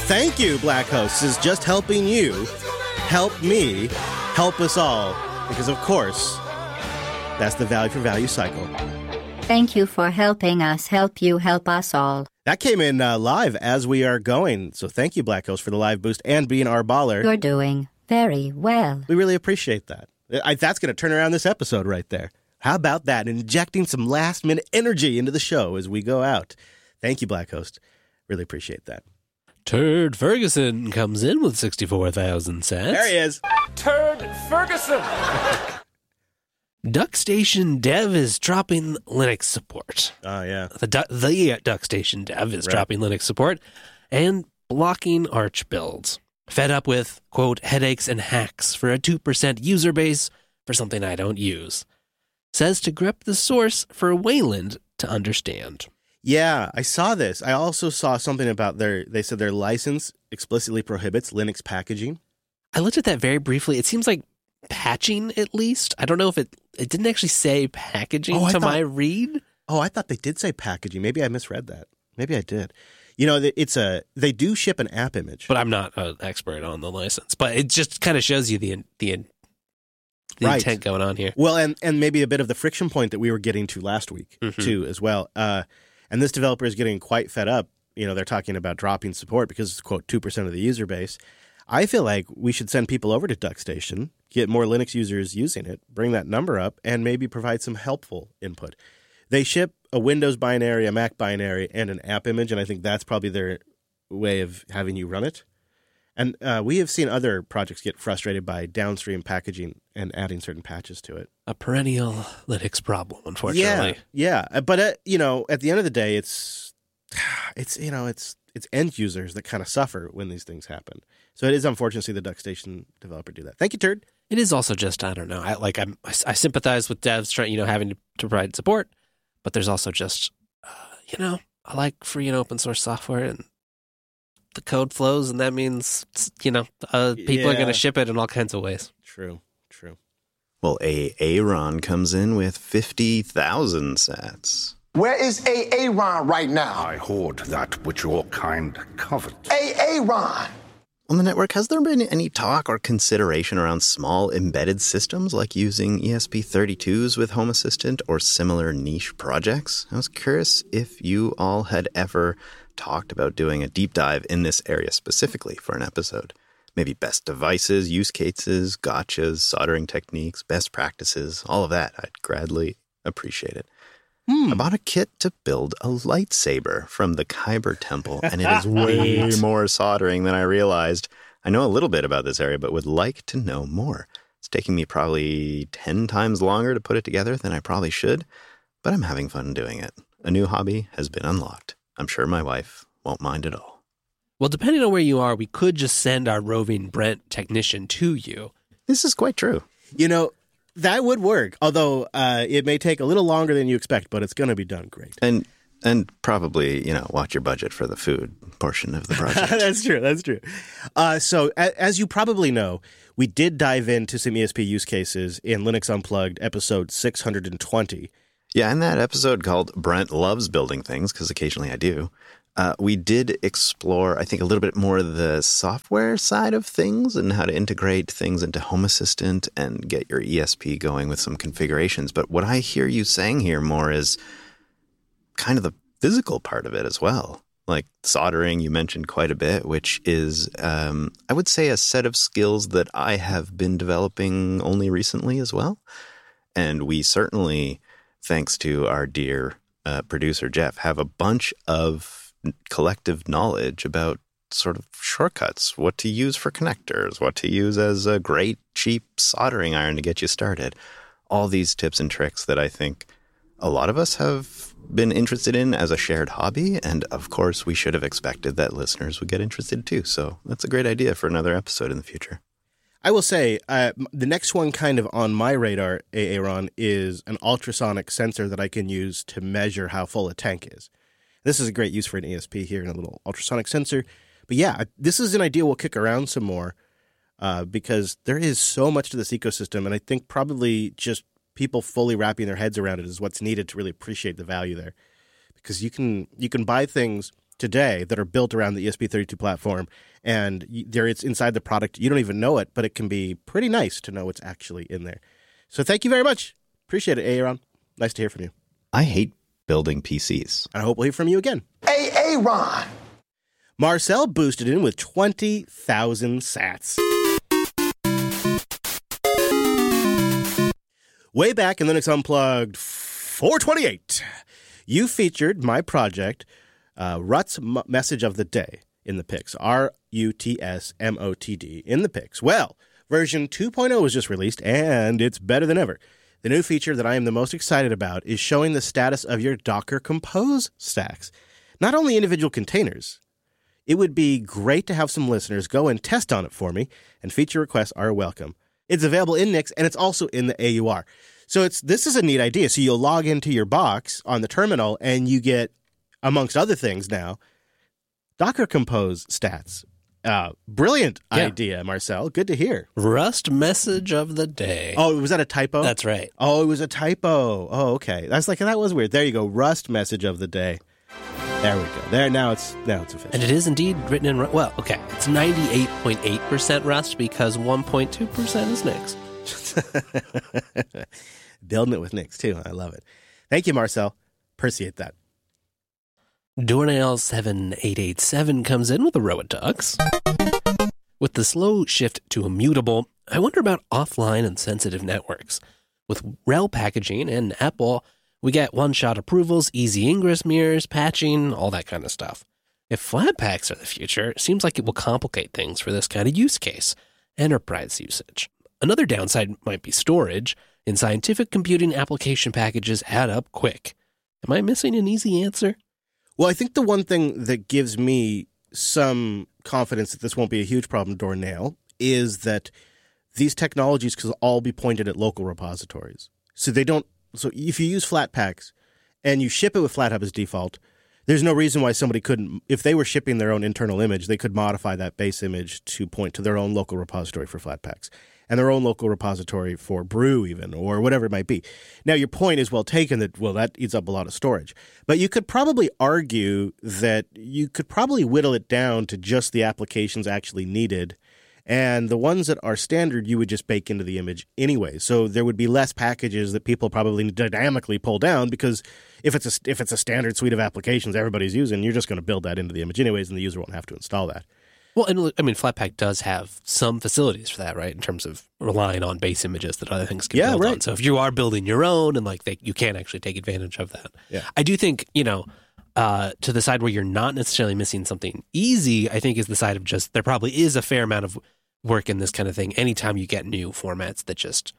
Thank you, Black Hosts, is just helping you, help me, help us all. Because, of course, that's the value for value cycle. Thank you for helping us help you help us all. That came in live as we are going. So thank you, Black Host, for the live boost and being our baller. You're doing very well. We really appreciate that. That's going to turn around this episode right there. How about that? Injecting some last-minute energy into the show as we go out. Thank you, Black Host. Really appreciate that. Turd Ferguson comes in with 64,000 sats. There he is. Turd Ferguson. DuckStation Dev is dropping Linux support. Oh, yeah. The DuckStation Dev is dropping Linux support and blocking Arch builds. Fed up with, quote, headaches and hacks for a 2% user base for something I don't use. Says to grep the source for Wayland to understand. Yeah, I saw this. I also saw something about they said their license explicitly prohibits Linux packaging. I looked at that very briefly. It seems like patching, at least. I don't know if it didn't actually say packaging my read. Oh, I thought they did say packaging. Maybe I misread that. Maybe I did. You know, they do ship an app image. But I'm not an expert on the license. But it just kind of shows you the intent going on here. Well, and maybe a bit of the friction point that we were getting to last week, too, as well. And this developer is getting quite fed up. You know, they're talking about dropping support because it's, quote, 2% of the user base. I feel like we should send people over to DuckStation, get more Linux users using it, bring that number up, and maybe provide some helpful input. They ship a Windows binary, a Mac binary, and an app image, and I think that's probably their way of having you run it. And we have seen other projects get frustrated by downstream packaging and adding certain patches to it. A perennial Linux problem, unfortunately. Yeah. But at the end of the day, it's end users that kind of suffer when these things happen. So it is unfortunate to see the DuckStation developer do that. Thank you, Turd. It is also just, I don't know. I sympathize with devs trying, having to provide support, but there's also just, I like free and open source software, and the code flows, and that means, people are going to ship it in all kinds of ways. True. Well, Aaron comes in with 50,000 sats. Where is Aaron right now? I hoard that which your kind covet. Aaron! On the network, has there been any talk or consideration around small embedded systems like using ESP32s with Home Assistant or similar niche projects? I was curious if you all had ever talked about doing a deep dive in this area specifically for an episode. Maybe best devices, use cases, gotchas, soldering techniques, best practices, all of that. I'd gladly appreciate it. I bought a kit to build a lightsaber from the Kyber Temple, and it is way more soldering than I realized. I know a little bit about this area, but would like to know more. It's taking me probably 10 times longer to put it together than I probably should, but I'm having fun doing it. A new hobby has been unlocked. I'm sure my wife won't mind at all. Well, depending on where you are, we could just send our roving Brent technician to you. This is quite true. That would work, although it may take a little longer than you expect, but it's going to be done great. And probably, watch your budget for the food portion of the project. That's true. So as you probably know, we did dive into some ESP use cases in Linux Unplugged, episode 620. Yeah, in that episode called Brent Loves Building Things, because occasionally I do, we did explore, I think, a little bit more of the software side of things and how to integrate things into Home Assistant and get your ESP going with some configurations. But what I hear you saying here more is kind of the physical part of it as well. Like soldering, you mentioned quite a bit, which is, I would say, a set of skills that I have been developing only recently as well. And we certainly, thanks to our dear producer, Jeff, have a bunch of collective knowledge about sort of shortcuts, what to use for connectors, what to use as a great, cheap soldering iron to get you started. All these tips and tricks that I think a lot of us have been interested in as a shared hobby. And of course, we should have expected that listeners would get interested too. So that's a great idea for another episode in the future. I will say the next one kind of on my radar, Aaron, is an ultrasonic sensor that I can use to measure how full a tank is. This is a great use for an ESP here in a little ultrasonic sensor. But yeah, this is an idea we'll kick around some more because there is so much to this ecosystem. And I think probably just people fully wrapping their heads around it is what's needed to really appreciate the value there. Because you can buy things today that are built around the ESP32 platform, and it's inside the product. You don't even know it, but it can be pretty nice to know what's actually in there. So thank you very much. Appreciate it, Aaron. Nice to hear from you. I hate building PCs. I hope we'll hear from you again. Aaron. Marcel boosted in with 20,000 sats. Way back in Linux Unplugged 428, you featured my project, Rut's Message of the Day, in the picks. RUTSMOTD in the picks. Well, version 2.0 was just released, and it's better than ever. The new feature that I am the most excited about is showing the status of your Docker Compose stacks. Not only individual containers. It would be great to have some listeners go and test on it for me, and feature requests are welcome. It's available in Nix, and it's also in the AUR. So this is a neat idea. So you'll log into your box on the terminal, and you get, amongst other things now, Docker Compose stats. Brilliant idea, Marcel. Good to hear. Rust Message of the Day. Oh, was that a typo? That's right. Oh, it was a typo. Oh, okay. That was weird. There you go. Rust Message of the Day. There we go. There, now it's official. And it is indeed written in Rust. Well, okay. It's 98.8% Rust because 1.2% is Nix. Building it with Nix, too. I love it. Thank you, Marcel. Appreciate that. Dornail 7887 comes in with a row of ducks. With the slow shift to immutable, I wonder about offline and sensitive networks. With RHEL packaging and Apple, we get one-shot approvals, easy ingress mirrors, patching, all that kind of stuff. If Flatpaks are the future, it seems like it will complicate things for this kind of use case, enterprise usage. Another downside might be storage. In scientific computing, application packages add up quick. Am I missing an easy answer? Well, I think the one thing that gives me some confidence that this won't be a huge problem, Dornail, is that these technologies can all be pointed at local repositories. So if you use Flatpaks and you ship it with FlatHub as default, there's no reason why somebody couldn't, if they were shipping their own internal image, they could modify that base image to point to their own local repository for Flatpaks and their own local repository for Brew even, or whatever it might be. Now, your point is well taken that, well, that eats up a lot of storage. But you could probably argue that you could probably whittle it down to just the applications actually needed. And the ones that are standard, you would just bake into the image anyway. So there would be less packages that people probably dynamically pull down because if it's a standard suite of applications everybody's using, you're just going to build that into the image anyways, and the user won't have to install that. Well, and I mean, Flatpak does have some facilities for that, right? In terms of relying on base images that other things can build on. So if you are building your own and you can actually take advantage of that. Yeah. I do think, to the side where you're not necessarily missing something easy, I think is the side of just there probably is a fair amount of work in this kind of thing anytime you get new formats that just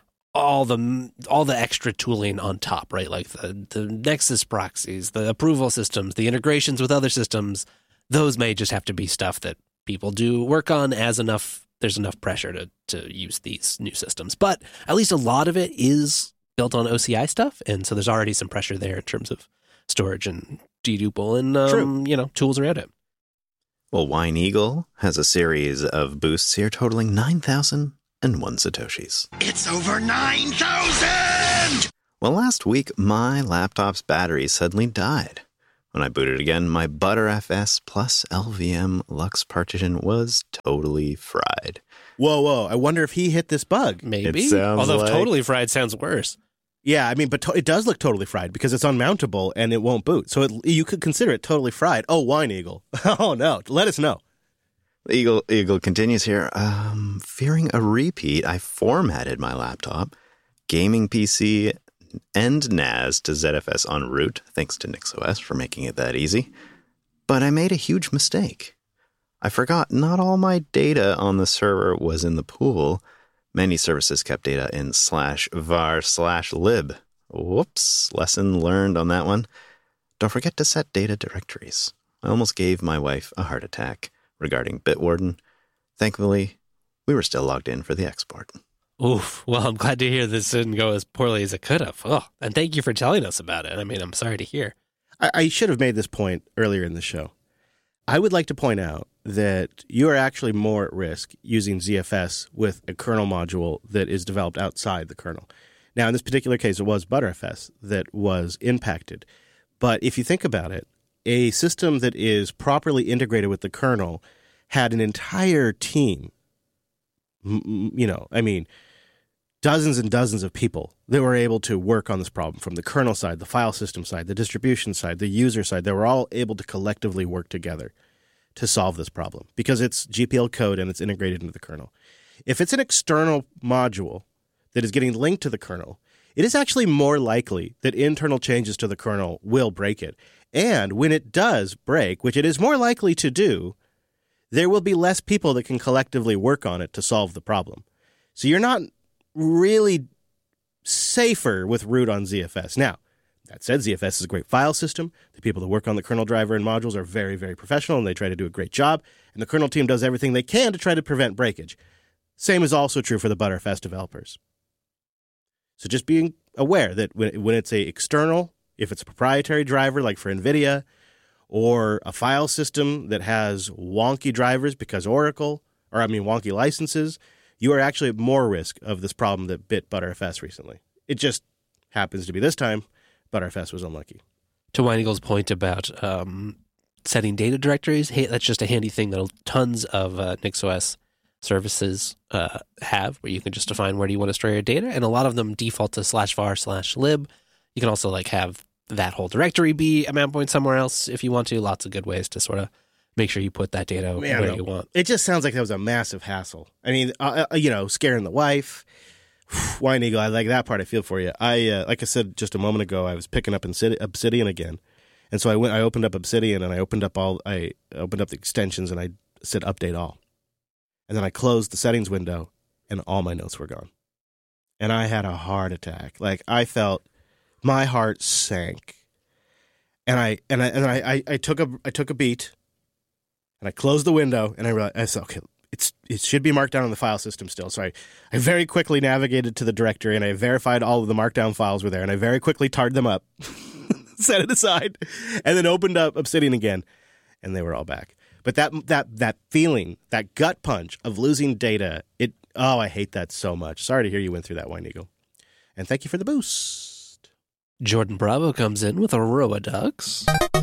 all the extra tooling on top, right? Like the Nexus proxies, the approval systems, the integrations with other systems, those may just have to be stuff that people do work on there's enough pressure to use these new systems. But at least a lot of it is built on OCI stuff, and so there's already some pressure there in terms of storage and deduple and tools around it. Well, Wine Eagle has a series of boosts here totaling 9,001 Satoshis. It's over 9,000! Well, last week, my laptop's battery suddenly died. When I booted again, my ButterFS plus LVM Lux partition was totally fried. Whoa. I wonder if he hit this bug. Maybe. Although totally fried sounds worse. Yeah, I mean, but it does look totally fried because it's unmountable and it won't boot. So you could consider it totally fried. Oh, Wine Eagle. Oh, no. Let us know. Eagle continues here. Fearing a repeat, I formatted my laptop, gaming PC, and NAS to ZFS en route, thanks to NixOS for making it that easy. But I made a huge mistake. I forgot not all my data on the server was in the pool. Many services kept data in /var/lib. Whoops, lesson learned on that one. Don't forget to set data directories. I almost gave my wife a heart attack regarding Bitwarden. Thankfully, we were still logged in for the export. Oof. Well, I'm glad to hear this didn't go as poorly as it could have. Oh, and thank you for telling us about it. I mean, I'm sorry to hear. I should have made this point earlier in the show. I would like to point out that you are actually more at risk using ZFS with a kernel module that is developed outside the kernel. Now, in this particular case, it was ButterFS that was impacted. But if you think about it, a system that is properly integrated with the kernel had an entire team, dozens and dozens of people that were able to work on this problem from the kernel side, the file system side, the distribution side, the user side. They were all able to collectively work together to solve this problem because it's GPL code and it's integrated into the kernel. If it's an external module that is getting linked to the kernel, it is actually more likely that internal changes to the kernel will break it. And when it does break, which it is more likely to do, there will be less people that can collectively work on it to solve the problem. So you're not really safer with root on ZFS. Now, that said, ZFS is a great file system. The people that work on the kernel driver and modules are very, very professional, and they try to do a great job. And the kernel team does everything they can to try to prevent breakage. Same is also true for the Btrfs developers. So just being aware that when it's a external, if it's a proprietary driver like for NVIDIA, or a file system that has wonky drivers because wonky licenses, you are actually at more risk of this problem that bit Btrfs recently. It just happens to be this time, Btrfs was unlucky. To Wine Eagle's point about setting data directories, hey, that's just a handy thing that tons of NixOS services have, where you can just define where do you want to store your data, and a lot of them default to /var/lib. You can also have that whole directory be a man point somewhere else if you want to. Lots of good ways to sort of make sure you put that data where you want. It just sounds like that was a massive hassle. I mean, scaring the wife. Wine Eagle, I like that part. I feel for you. Like I said just a moment ago, I was picking up Obsidian again, and so I opened up Obsidian and I opened up the extensions and I said update all. And then I closed the settings window, and all my notes were gone. And I had a heart attack. Like, I felt my heart sank. And I took a beat, and I closed the window, and I said, okay, it should be marked down on the file system still. So I very quickly navigated to the directory, and I verified all of the markdown files were there, and I very quickly tarred them up, set it aside, and then opened up Obsidian again, and they were all back. But that feeling, that gut punch of losing data, I hate that so much. Sorry to hear you went through that, Wine Eagle. And thank you for the boost. Jordan Bravo comes in with a Roaducks.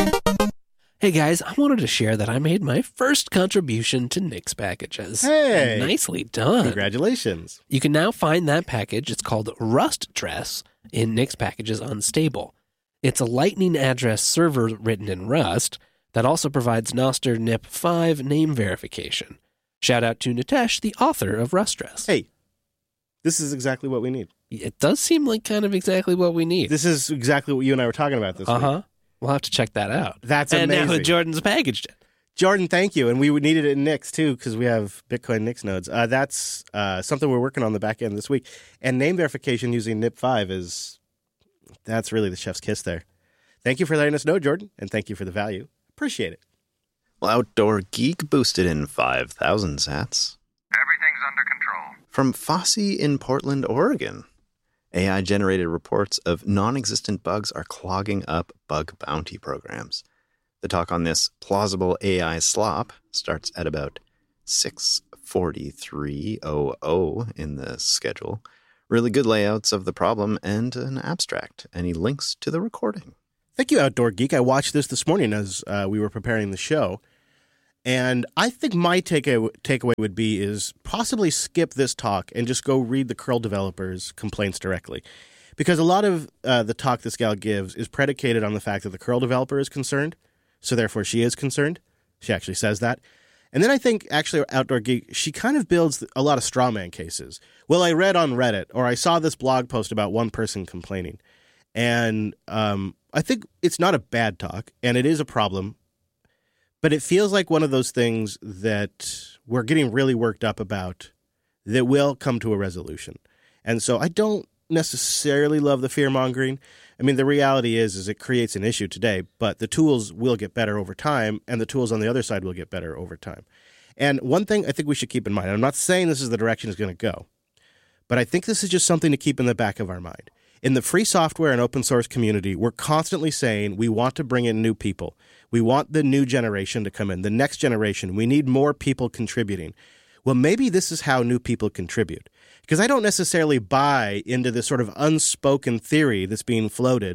Hey guys, I wanted to share that I made my first contribution to Nix packages. Hey! Nicely done. Congratulations. You can now find that package. It's called Rustdress in Nix Packages Unstable. It's a Lightning address server written in Rust that also provides Nostr NIP5 name verification. Shout out to Nitesh, the author of Rustdress. Hey, this is exactly what we need. It does seem like kind of exactly what we need. This is exactly what you and I were talking about this week. We'll have to check that out. That's amazing. And now Jordan's packaged it. Jordan, thank you. And we needed it in Nix, too, because we have Bitcoin Nix nodes. That's something we're working on the back end this week. And name verification using NIP5 that's really the chef's kiss there. Thank you for letting us know, Jordan, and thank you for the value. Appreciate it. Well, Outdoor Geek boosted in 5,000 sats. Everything's under control. From Fossey in Portland, Oregon. AI-generated reports of non-existent bugs are clogging up bug bounty programs. The talk on this plausible AI slop starts at about 6:43:00 in the schedule. Really good layouts of the problem and an abstract. Any links to the recording? Thank you, Outdoor Geek. I watched this morning as we were preparing the show, and I think my takeaway would be is possibly skip this talk and just go read the curl developers' complaints directly. Because a lot of the talk this gal gives is predicated on the fact that the curl developer is concerned, so therefore she is concerned. She actually says that. And then I think, actually, Outdoor Geek, she kind of builds a lot of straw man cases. Well, I read on Reddit, or I saw this blog post about one person complaining. And I think it's not a bad talk, and it is a problem, but it feels like one of those things that we're getting really worked up about that will come to a resolution. And so I don't necessarily love the fear-mongering. I mean, the reality is it creates an issue today, but the tools will get better over time, and the tools on the other side will get better over time. And one thing I think we should keep in mind, I'm not saying this is the direction it's going to go, but I think this is just something to keep in the back of our mind. In the free software and open source community, we're constantly saying we want to bring in new people. We want the new generation to come in, the next generation. We need more people contributing. Well, maybe this is how new people contribute. Because I don't necessarily buy into this sort of unspoken theory that's being floated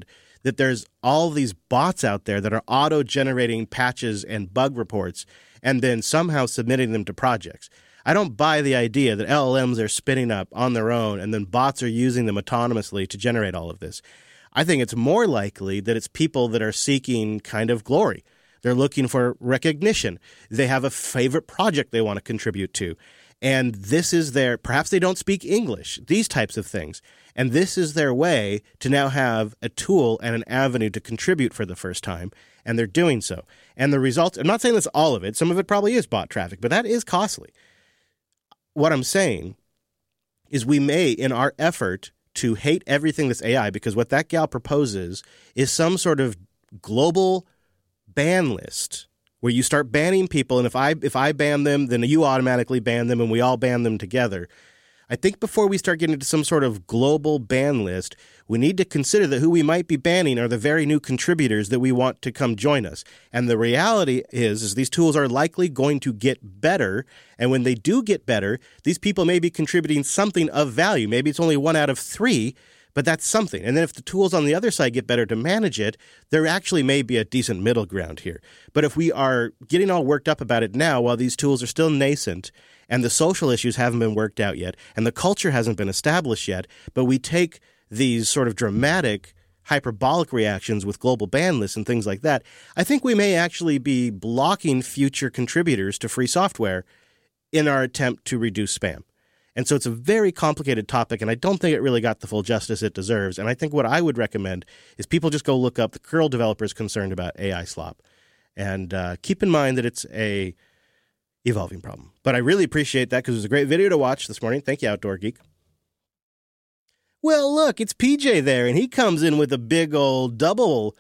that there's all these bots out there that are auto-generating patches and bug reports and then somehow submitting them to projects. I don't buy the idea that LLMs are spinning up on their own and then bots are using them autonomously to generate all of this. I think it's more likely that it's people that are seeking kind of glory. They're looking for recognition. They have a favorite project they want to contribute to. And this is their, perhaps they don't speak English, these types of things. And this is their way to now have a tool and an avenue to contribute for the first time. And they're doing so. And the results, I'm not saying that's all of it. Some of it probably is bot traffic, but that is costly. What I'm saying is we may, in our effort to hate everything that's AI, because what that gal proposes is some sort of global ban list where you start banning people, and if I ban them, then you automatically ban them, and we all ban them together. I think before we start getting into some sort of global ban list, we need to consider that who we might be banning are the very new contributors that we want to come join us. And the reality is these tools are likely going to get better, and when they do get better, these people may be contributing something of value. Maybe it's only 1 out of 3, but that's something. And then if the tools on the other side get better to manage it, there actually may be a decent middle ground here. But if we are getting all worked up about it now while these tools are still nascent and the social issues haven't been worked out yet and the culture hasn't been established yet, but we take these sort of dramatic hyperbolic reactions with global ban lists and things like that, I think we may actually be blocking future contributors to free software in our attempt to reduce spam. And so it's a very complicated topic, and I don't think it really got the full justice it deserves. And I think what I would recommend is people just go look up the curl developers concerned about AI slop. And keep in mind that it's a evolving problem. But I really appreciate that because it was a great video to watch this morning. Thank you, Outdoor Geek. Well, look, it's PJ there, and he comes in with a big old double,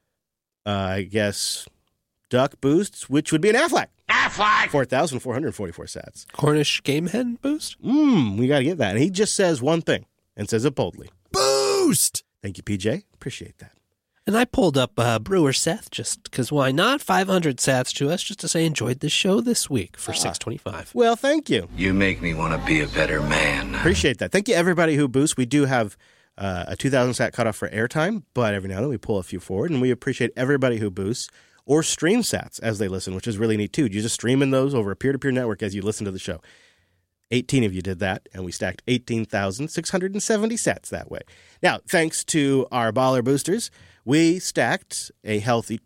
duck boosts, which would be an Aflac. Aflac! 4,444 sats. Cornish game hen boost? We got to get that. And he just says one thing and says it boldly. Boost! Thank you, PJ. Appreciate that. And I pulled up Brewer Seth just because why not? 500 sats to us just to say enjoyed the show this week for 625. Well, thank you. You make me want to be a better man. Appreciate that. Thank you, everybody who boosts. We do have a 2,000 sat cutoff for airtime, but every now and then we pull a few forward, and we appreciate everybody who boosts or stream sats as they listen, which is really neat, too. You just stream in those over a peer-to-peer network as you listen to the show. 18 of you did that, and we stacked 18,670 sats that way. Now, thanks to our baller boosters, we stacked a healthy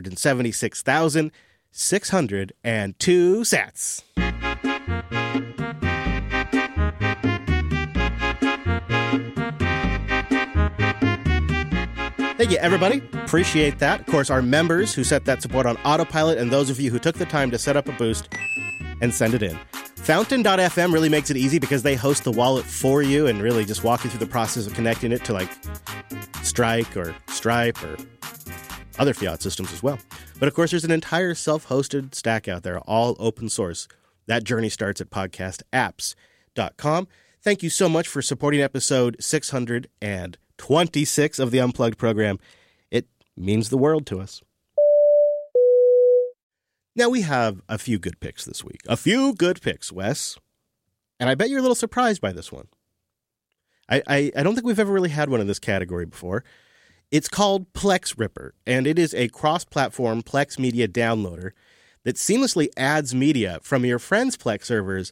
276,602 sats. Thank you, everybody. Appreciate that. Of course, our members who set that support on autopilot and those of you who took the time to set up a boost and send it in. Fountain.fm really makes it easy because they host the wallet for you and really just walk you through the process of connecting it to like Strike or Stripe or other fiat systems as well. But of course, there's an entire self-hosted stack out there, all open source. That journey starts at podcastapps.com. Thank you so much for supporting episode 626 of the Unplugged program. It means the world to us. Now, we have a few good picks this week. A few good picks, Wes. And I bet you're a little surprised by this one. I don't think we've ever really had one in this category before. It's called Plex Ripper, and it is a cross-platform Plex media downloader that seamlessly adds media from your friends' Plex servers